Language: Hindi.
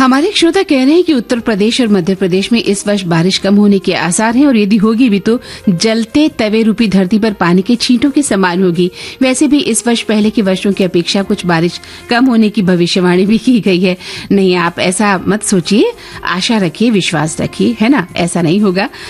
हमारे एक श्रोता कह रहे हैं कि उत्तर प्रदेश और मध्य प्रदेश में इस वर्ष बारिश कम होने के आसार हैं और यदि होगी भी तो जलते तवे रूपी धरती पर पानी के छींटों के समान होगी। वैसे भी इस वर्ष पहले के वर्षों की अपेक्षा कुछ बारिश कम होने की भविष्यवाणी भी की गई है। नहीं, आप ऐसा मत सोचिए, आशा रखिए, विश्वास रखिए, है ना, ऐसा नहीं होगा।